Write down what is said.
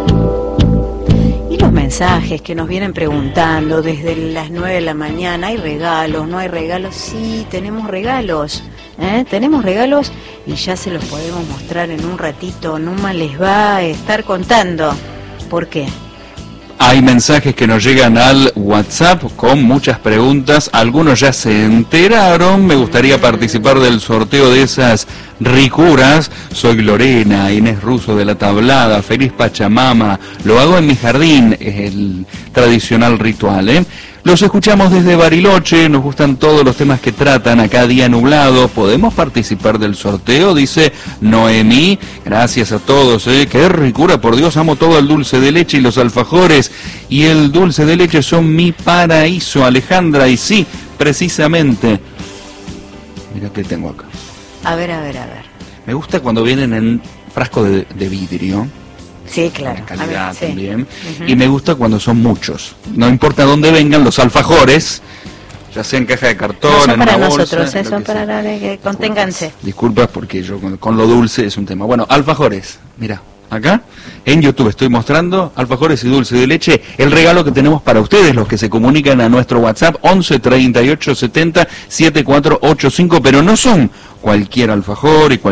Y los mensajes que nos vienen preguntando desde las 9 de la mañana, ¿hay regalos? ¿No hay regalos? Sí, tenemos regalos, tenemos regalos y ya se los podemos mostrar en un ratito. Numa les va a estar contando. ¿Por qué? Hay mensajes que nos llegan al WhatsApp con muchas preguntas, algunos ya se enteraron, me gustaría participar del sorteo de esas ricuras. Soy Lorena, Inés Russo de La Tablada, feliz Pachamama, lo hago en mi jardín, es el tradicional ritual, Los escuchamos desde Bariloche, nos gustan todos los temas que tratan, acá día nublado, ¿podemos participar del sorteo? Dice Noemí, gracias a todos, qué ricura, por Dios, amo todo el dulce de leche y los alfajores, y el dulce de leche son mi paraíso, Alejandra, y sí, precisamente, mira qué tengo acá. A ver. Me gusta cuando vienen en frasco de vidrio. Sí, claro. La calidad sí. también. Y me gusta cuando son muchos. No importa dónde vengan los alfajores, ya sea en caja de cartón, no son en para una nosotros, bolsa, son para la que conténganse. Disculpas porque yo con lo dulce es un tema. Bueno, alfajores, mira, acá en YouTube estoy mostrando alfajores y dulce de leche, el regalo que tenemos para ustedes, los que se comunican a nuestro WhatsApp 11 38 70 7485, pero no son cualquier alfajor y